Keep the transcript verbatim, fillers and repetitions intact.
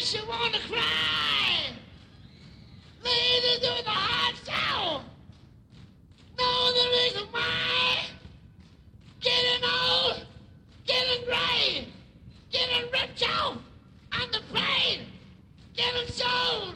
makes you want to cry. They either do the hard sell. Know the reason why. Getting old, getting gray, getting ripped out on the plane, getting sold,